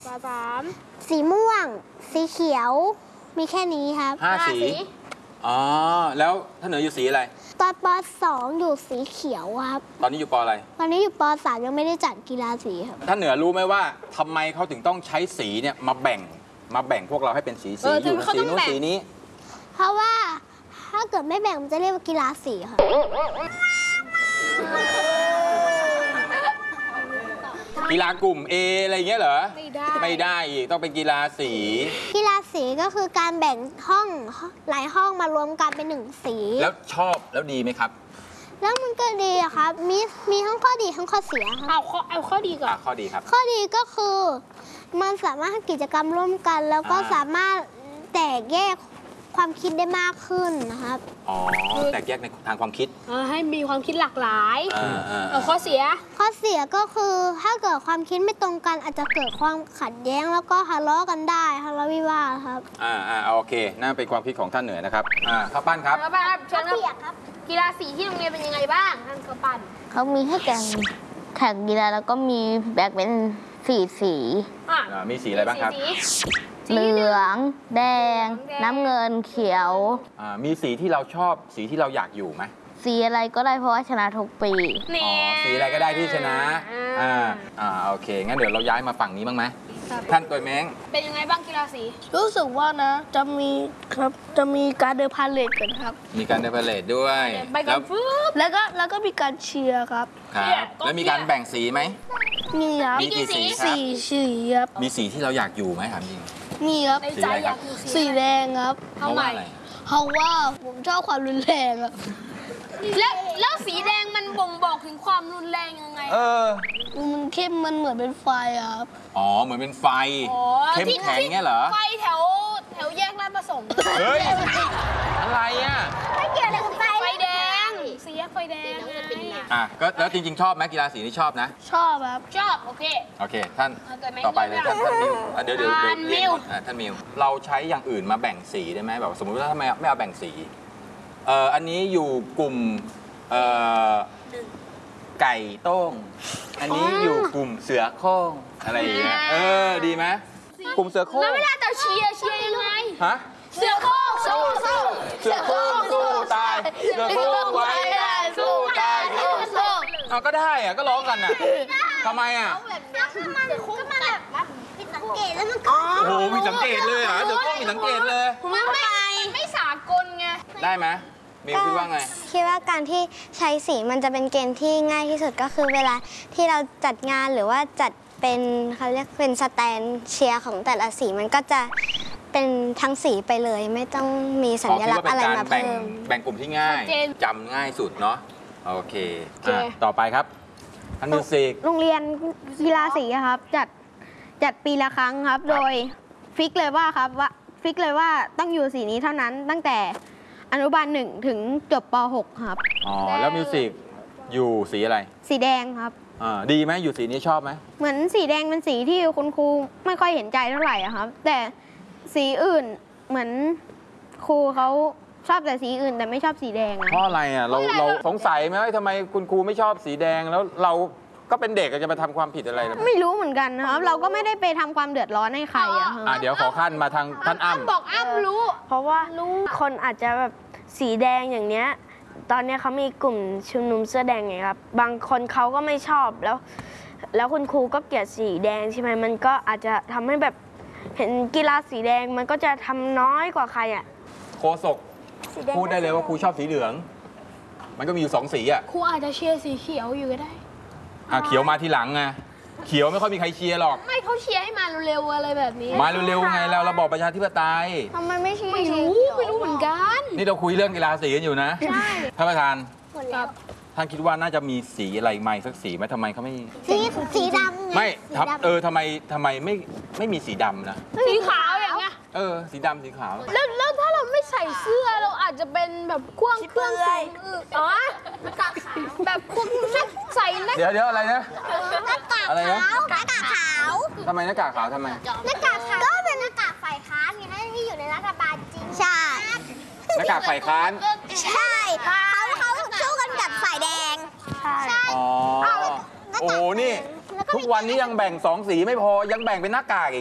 ปอ3 สีม่วง สีเขียว มีแค่นี้ครับ 5 สีอ๋อแล้วท่านเหนืออยู่สีอะไรตอนป.2 อยู่สีเขียวครับตอนนี้อยู่ปอะไรตอนนี้อยู่ป.3 ยังไม่ได้จัดกีฬาสีครับท่านเหนือรู้ไหมว่าทำไมเขาถึงต้องใช้สีเนี่ยมาแบ่งพวกเราให้เป็นสีอยู่สีนู้นสีนี้เพราะว่าถ้าเกิดไม่แบ่งมันจะเรียกว่ากีฬาสีครับกีฬากลุ่ม A อะไรเงี้ยเหรอไม่ได้อีกต้องเป็นกีฬาสีกีฬาสีก็คือการแบ่งห้องหลายห้องมารวมกันเป็น1 สีแล้วชอบแล้วดีไหมครับแล้วมันก็ดีอะครับมีทั้งข้อดีทั้งข้อเสียครับเอาข้อดีก่อนข้อดีครับข้อดีก็คือมันสามารถทำกิจกรรมร่วมกัน แล้วก็สามารถแตกแยกความคิดได้มากขึ้นนะครับอ๋อแตกแยกในทางความคิดให้มีความคิดหลากหลายข้อเสียก็คือถ้าเกิดความคิดไม่ตรงกันอาจจะเกิดความขัดแย้งแล้วก็ทะเลาะกันได้ทะเลาะวิวาทครับโอเคนั่นเป็นความคิดของท่านเหนือนะครับข้าวปั้นครับข้าวปั้นครับเชิญครับกีฬาสีที่โรงเรียนเป็นยังไงบ้างท่านข้าวปั้นเขามีให้แข่งกีฬาแล้วก็มีแบ่งเป็นสีมีสีอะไรบ้างครับเหลืองแดงน้ำเงินเขียวมีสีที่เราชอบสีที่เราอยากอยู่ไหมสีอะไรก็ได้เพราะว่าชนะทุกปีสีอะไรก็ได้ที่ชนะโอเคงั้นเดี๋ยวเราย้ายมาฝั่งนี้บ้างไหมท่านตัวแมงเป็นยังไงบ้างกีฬาสีรู้สึกว่านะจะมีการเดินพาเหรดกันครับมีการเดินพาเหรดด้วยแล้วก็มีการเชียร์ครับแล้วมีการแบ่งสีไหมมีครับมีกี่สีสีครับมีสีที่เราอยากอยู่ไหมถามจริงมีครับในใจอยากอยู่สีแดงครับทำไมเพราะว่าผมชอบความรุนแรงอะแล้วสีแดงมันบ่งบอกถึงความรุนแรงยังไงมันเข้มมันเหมือนเป็นไฟครับเหมือนเป็นไฟเข้มแข็งเงี้ยเหรอไฟแถวแยกราชประสงค์เฮ้ยอะไรอ่ะไม่เกี่ยวอะไรกับไฟแดงสีแยกไฟแดงก็แล้วจริงๆชอบไหมกีฬาสีนี่ชอบนะชอบครับชอบโอเคท่านต่อไปเลยท่านมิวเดี๋ยวท่านมิวเราใช้อย่างอื่นมาแบ่งสีได้ไหมแบบสมมติว่าถ้าไม่เอาแบ่งสีอันนี้อยู่กลุ่มไก่โต้งอันนี้อยู่กลุ่มเสือโคร่งอะไรอย่างเงี้ยดีไหมกลุ่มเสือโคร่งแล้วเวลาจะเชียร์ยังไงเสือโคร่งสู้เสือโคร่งสู้ตายเสือโคร่งไว้สู้ตายก็ได้ก็ร้องกันทำไมก็มันแบบผิดสังเกตแล้วมันโอ้โหมีสังเกตเลยเสือโคร่งมีสังเกตเลยไม่สากลไงได้ไหมมิวคิดว่าไงคิดว่าการที่ใช้สีมันจะเป็นเกณฑ์ที่ง่ายที่สุดก็คือเวลาที่เราจัดงานหรือว่าจัดเป็นเขาเรียกเป็นสแตนเชียร์ของแต่ละสีมันก็จะเป็นทั้งสีไปเลยไม่ต้องมีสัญลักษณ์อะไรมาเพิ่มแบ่งกลุ่มที่ง่ายจำง่ายสุดเนาะโอเคต่อไปครับท่านมิวสิกโรงเรียนกีฬาสีครับจัดปีละครั้งครับโดยฟิกเลยว่าต้องอยู่สีนี้เท่านั้นตั้งแต่อนุบาล1ถึงจบป.6 ครับแล้วมิวสิกอยู่สีอะไรสีแดงครับดีไหมอยู่สีนี้ชอบไหมเหมือนสีแดงเป็นสีที่คุณครูไม่ค่อยเห็นใจเท่าไหร่ครับแต่สีอื่นเหมือนครูเขาชอบแต่สีอื่นแต่ไม่ชอบสีแดงเพราะอะไรเราสงสัยไหมว่าทำไมคุณครูไม่ชอบสีแดงแล้วเราก็เป็นเด็กจะมาทำความผิดอะไรไม่รู้เหมือนกันนะครับเราก็ไม่ได้ไปทำความเดือดร้อนให้ใครเดี๋ยวขอขั้นมาทางท่านอ้ำบอกอ้ำรู้เพราะว่าคนอาจจะแบบสีแดงอย่างเนี้ยตอนนี้เขามีกลุ่มชุมนุมเสื้อแดงไงครับบางคนเขาก็ไม่ชอบแล้วคุณครูก็เกลียดสีแดงใช่ไหมมันก็อาจจะทำให้แบบเห็นกีฬาสีแดงมันก็จะทำน้อยกว่าใครโฆษกพูดได้เลยว่าครูชอบสีเหลืองมันก็มีอยู่2 สีครูอาจจะเชียร์สีเขียวอยู่ก็ได้เขียวมาทีหลังไงเขียวไม่ค่อยมีใครเชียร์หรอกไม่เขาเชียร์ให้มาเร็วๆอะไรแบบนี้มาเร็วๆไงแล้วระบอบประชาธิปไตยทำไมไม่เชียร์ไม่รู้เหมือนกันนี่เราคุยเรื่องกีฬาสีกันอยู่นะใช่ท่านประธานท่านคิดว่าน่าจะมีสีอะไรใหม่สักสีไหมทำไมเขาไม่สีดำไม่ทำไมไม่มีสีดำนะสีขาวอย่างเงี้ยสีดำสีขาวแล้วถ้าเราไม่ใส่เสื้อเราอาจจะเป็นแบบเครื่องสูงแบบคุณใส่เดี๋ยวอะไรนะหน้ากากขาวหน้ากากขาวทำไมหน้ากากขาวทำไมหน้ากากขาวก็เป็นหน้ากากฝ่ายค้านไงที่อยู่ในรัฐบาลจริงใช่หน้ากากฝ่ายค้านใช่เขาสู้กันกับฝ่ายแดงใช่โอ้นี่แล้วก็ทุกวันนี้ยังแบ่ง2 สีไม่พอยังแบ่งเป็นหน้ากากอีก